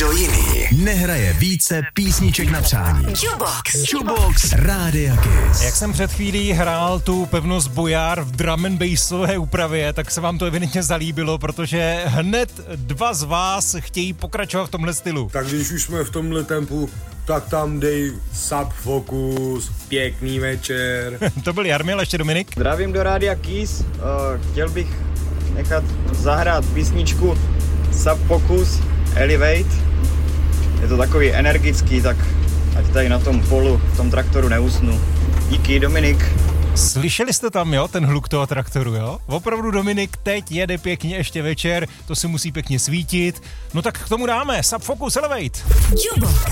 Nikdo jiný nehraje více písniček na přání. Jukebox Rádia Kiss. Jak jsem před chvílí hrál tu pevnost Bojar v drum and bassové úpravě, tak se vám to evidentně zalíbilo, protože hned dva z vás chtějí pokračovat v tomhle stylu. Tak když už jsme v tomhle tempu, tak tam dej Sub Focus, pěkný večer. To byl Jarmil, ještě Dominik. Zdravím do Rádia Kiss, chtěl bych nechat zahrát písničku Sub Focus Elevate. Je to takový energický, tak ať tady na tom polu, v tom traktoru neusnu. Díky, Dominik. Slyšeli jste tam, jo, ten hluk toho traktoru, jo? Opravdu Dominik teď jede pěkně ještě večer, to si musí pěkně svítit. No tak k tomu dáme Sub Focus Elevate. Jukebox